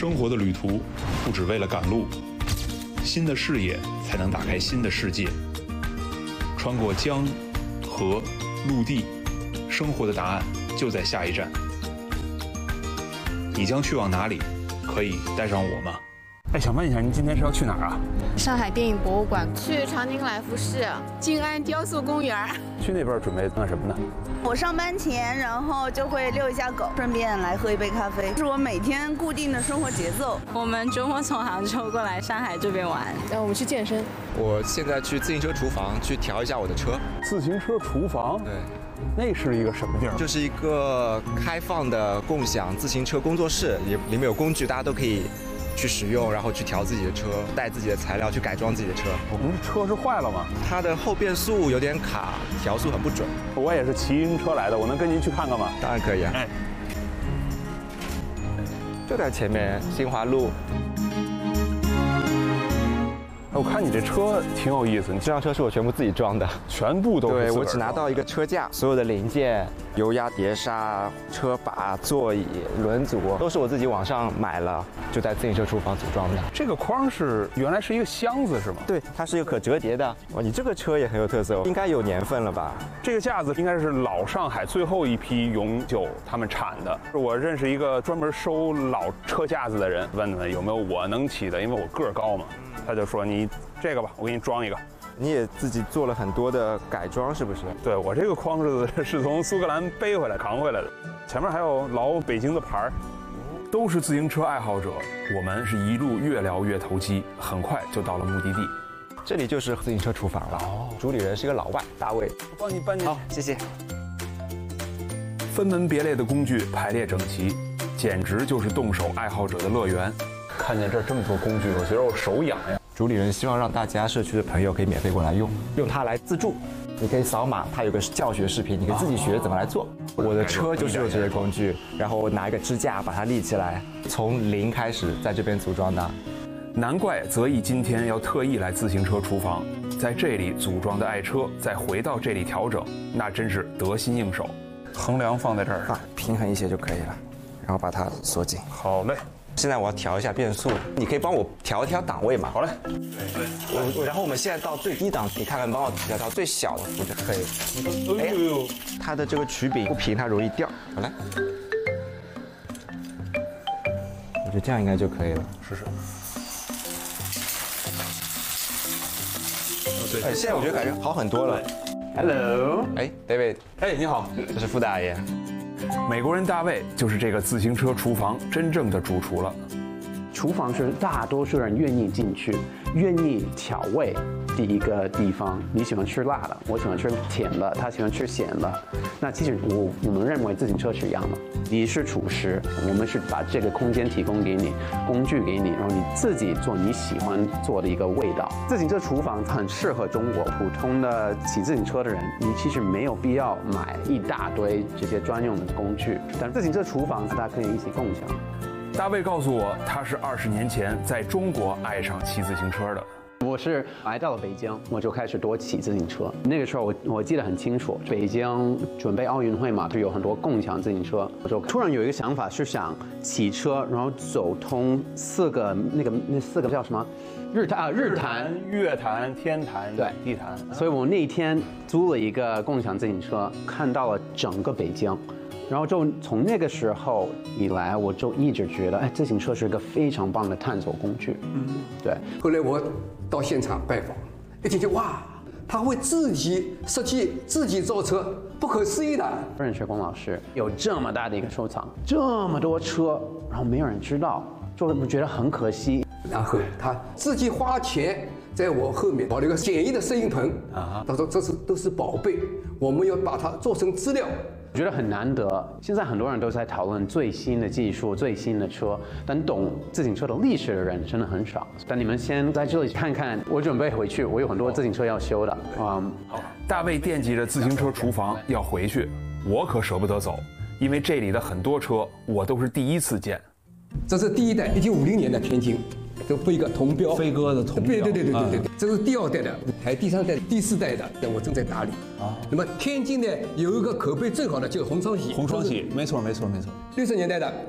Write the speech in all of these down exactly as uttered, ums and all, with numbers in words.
生活的旅途不只为了赶路，新的视野才能打开新的世界。穿过江、河、陆地，生活的答案就在下一站。你将去往哪里？可以带上我吗？ 哎，想问一下，您今天是要去哪儿啊？ 上海电影博物馆，去长宁来福士、静安雕塑公园。 去那边准备干什么呢？ 我上班前，然后就会遛一下狗，顺便来喝一杯咖啡，是我每天固定的生活节奏。 我们周末从杭州过来上海这边玩，然后我们去健身。 我现在去自行车厨房去调一下我的车。 自行车厨房？ 对。 那是一个什么地儿？ 就是一个开放的共享自行车工作室，里里面有工具，大家都可以去使用，然后去调自己的车，带自己的材料去改装自己的车。 我们车是坏了吗？ 它的后变速有点卡，调速很不准。 我也是骑自行车来的，我能跟您去看看吗？ 当然可以啊。哎，就在前面新华路。 我看你这车挺有意思，你这辆车是我全部自己装的， 全部都是。 对，我只拿到一个车架，所有的零件、油压碟刹、车把、座椅、轮组都是我自己网上买了，就在自行车厨房组装的。 这个框是原来是一个箱子是吗？ 对，它是一个可折叠的。哇，你这个车也很有特色哦，应该有年份了吧？ 这个架子应该是老上海最后一批永久他们产的。我认识一个专门收老车架子的人，问问有没有我能骑的，因为我个儿高嘛。他就说你这个吧，我给你装一个。 你也自己做了很多的改装，是不是？ 对，我这个框是是从苏格兰背回来扛回来的，前面还有老北京的牌儿。都是自行车爱好者，我们是一路越聊越投机，很快就到了目的地。 这里就是自行车厨房了。哦，主理人是一个老外，大卫。 我帮你搬进去。 好，谢谢。 分门别类的工具排列整齐，简直就是动手爱好者的乐园。看见这儿这么多工具，我觉得我手痒呀。 主理人希望让大家社区的朋友可以免费过来用，用它来自助。你可以扫码，它有个教学视频，你可以自己学怎么来做。我的车就是有这些工具，然后我拿一个支架把它立起来，从零开始在这边组装的。 难怪泽毅今天要特意来自行车厨房，在这里组装的爱车，再回到这里调整，那真是得心应手。横梁放在这儿啊，平衡一些就可以了，然后把它锁紧。 好嘞。 现在我要调一下变速，你可以帮我调一调档位嘛？ 好嘞。 我我然后我们现在到最低档，你看看帮我调到最小的，我就可以。哎呦，它的这个曲柄不平，它容易掉。好来，我觉得这样应该就可以了。 试试。 哎，现在我觉得感觉好很多了。 Hello， 哎 ，David， 哎，你好， 这是傅大爷。 美国人大卫就是这个自行车厨房真正的主厨了。 厨房是大多数人愿意进去、愿意调味的一个地方。你喜欢吃辣的，我喜欢吃甜的，他喜欢吃咸的。那其实我我们认为自行车是一样的。你是厨师，我们是把这个空间提供给你，工具给你，然后你自己做你喜欢做的一个味道。自行车厨房很适合中国普通的骑自行车的人，你其实没有必要买一大堆这些专用的工具，但自行车厨房大家可以一起共享。 大卫告诉我，他是二十年前在中国爱上骑自行车的。 我是来到了北京，我就开始多骑自行车。那个时候我我记得很清楚，北京准备奥运会嘛，就有很多共享自行车。我就突然有一个想法，是想骑车，然后走通四个那个那四个叫什么？日坛啊，日坛、 月坛、天坛、 对地坛。 所以我那天租了一个共享自行车，看到了整个北京。然后就从那个时候以来，我就一直觉得，哎，自行车是一个非常棒的探索工具。嗯，对。 后来我到现场拜访，一听就哇，他会自己设计、自己造车，不可思议的。 任学工老师有这么大的一个收藏，这么多车，然后没有人知道，就我觉得很可惜。 然后他自己花钱在我后面搞了一个简易的摄影棚啊，他说这是都是宝贝，我们要把它做成资料。 我觉得很难得，现在很多人都在讨论最新的技术、最新的车，但懂自行车的历史的人真的很少。但你们先在这里看看，我准备回去，我有很多自行车要修的。嗯， 好。大卫惦记着自行车厨房要回去，我可舍不得走，因为这里的很多车我都是第一次见。 这是第一代，一九五零年的天津。这飞鸽铜标， 飞鸽的铜标， 对对对对对对对，这是第二代的，还第三代、第四代的，我正在打理啊。那么天津呢有一个口碑最好的，就是红双喜， 红双喜，没错没错没错。 六十年代的，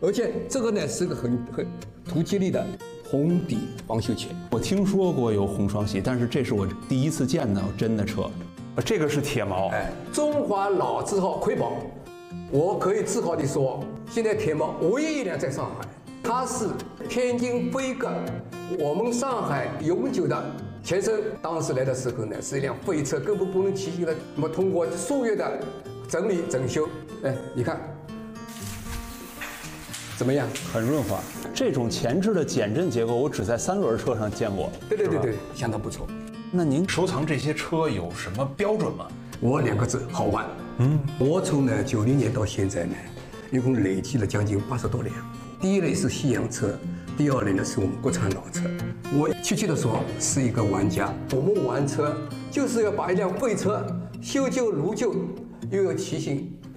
而且这个呢是个很很图吉利的红底防锈钳。 我听说过有红双喜，但是这是我第一次见到真的车。 这个是铁锚， 哎，中华老字号瑰宝，我可以自豪地说，现在铁锚唯一一辆在上海，它是天津飞鸽，我们上海永久的前身。当时来的时候呢，是一辆废车，根本不能骑行的。那么通过数月的整理整修，哎，你看怎么样？ 很润滑。这种前置的减震结构，我只在三轮车上见过。 对对对对，相当不错。 那您收藏这些车有什么标准吗？ 我两个字，好玩。嗯，我从呢九零年到现在呢，一共累计了将近八十多辆。第一类是西洋车，第二类呢是我们国产老车。我确切的说是一个玩家。我们玩车就是要把一辆废车修旧如旧，又有骑行，